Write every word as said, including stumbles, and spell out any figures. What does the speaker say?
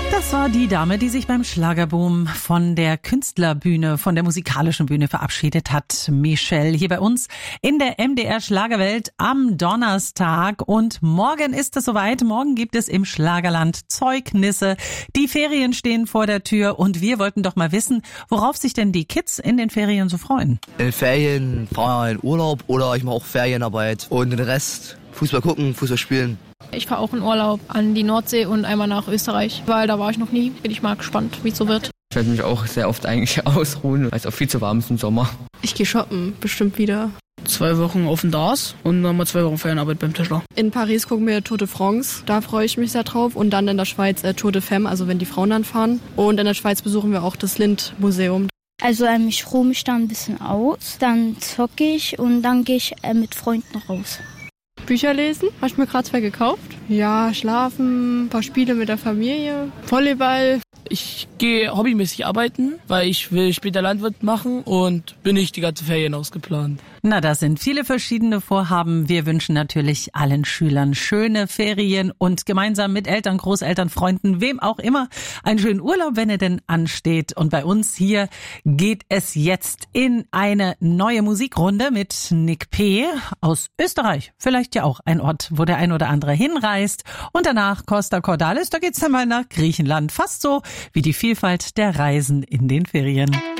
Das war die Dame, die sich beim Schlagerboom von der Künstlerbühne, von der musikalischen Bühne verabschiedet hat. Michelle hier bei uns in der M D R Schlagerwelt am Donnerstag. Und morgen ist es soweit. Morgen gibt es im Schlagerland Zeugnisse. Die Ferien stehen vor der Tür und wir wollten doch mal wissen, worauf sich denn die Kids in den Ferien so freuen. In den Ferien fahren wir in Urlaub oder ich mache auch Ferienarbeit und den Rest Fußball gucken, Fußball spielen. Ich fahre auch in Urlaub an die Nordsee und einmal nach Österreich, weil da war ich noch nie. Bin ich mal gespannt, wie es so wird. Ich werde mich auch sehr oft eigentlich ausruhen, weil es auch viel zu warm ist im Sommer. Ich gehe shoppen, bestimmt wieder. Zwei Wochen auf dem D A S und dann mal zwei Wochen Ferienarbeit beim Tischler. In Paris gucken wir Tour de France, da freue ich mich sehr drauf. Und dann in der Schweiz äh, Tour de Femme, also wenn die Frauen dann fahren. Und in der Schweiz besuchen wir auch das Lind-Museum. Also ähm, ich ruhe mich da ein bisschen aus, dann zocke ich und dann gehe ich äh, mit Freunden raus. Bücher lesen, habe ich mir gerade zwei gekauft. Ja, schlafen, ein paar Spiele mit der Familie, Volleyball. Ich gehe hobbymäßig arbeiten, weil ich will später Landwirt machen und bin nicht die ganze Ferien ausgeplant. Na, das sind viele verschiedene Vorhaben. Wir wünschen natürlich allen Schülern schöne Ferien und gemeinsam mit Eltern, Großeltern, Freunden, wem auch immer, einen schönen Urlaub, wenn er denn ansteht. Und bei uns hier geht es jetzt in eine neue Musikrunde mit Nick P. aus Österreich. Vielleicht ja auch ein Ort, wo der ein oder andere hinreist. Und danach Costa Cordalis, da geht's dann mal nach Griechenland. Fast so wie die Vielfalt der Reisen in den Ferien.